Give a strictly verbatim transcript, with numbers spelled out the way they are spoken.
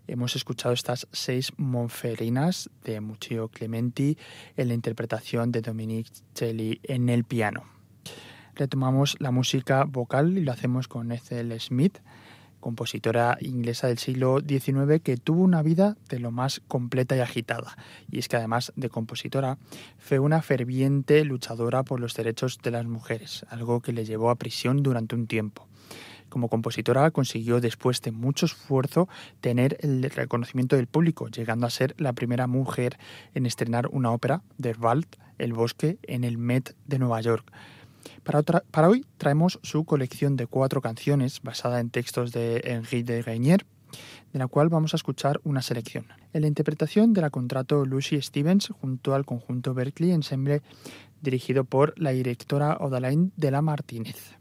Hemos escuchado estas seis monferinas de Muccio Clementi en la interpretación de Dominique Celi en el piano. Retomamos la música vocal y lo hacemos con Ethel Smith, compositora inglesa del siglo diecinueve que tuvo una vida de lo más completa y agitada. Y es que además de compositora, fue una ferviente luchadora por los derechos de las mujeres, algo que le llevó a prisión durante un tiempo. Como compositora consiguió, después de mucho esfuerzo, tener el reconocimiento del público, llegando a ser la primera mujer en estrenar una ópera, Der Wald, El Bosque, en el Met de Nueva York. Para, otra, para hoy traemos su colección de cuatro canciones basada en textos de Henri de Reynier, de la cual vamos a escuchar una selección. En la interpretación de la contralto Lucy Stevens junto al conjunto Berkeley Ensemble, dirigido por la directora Odaline de la Martínez.